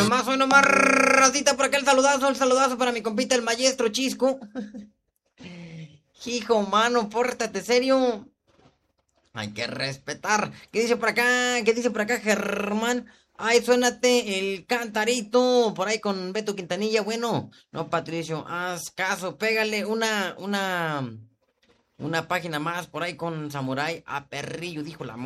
Hoy nomás, racita, por acá el saludazo para mi compita el maestro Chisco. Hijo, mano, pórtate serio. Hay que respetar. ¿Qué dice por acá? ¿Qué dice por acá, Germán? Ay, suénate el cantarito por ahí con Beto Quintanilla. Bueno, no, Patricio, haz caso, pégale una página más por ahí con Samurai a perrillo, dijo la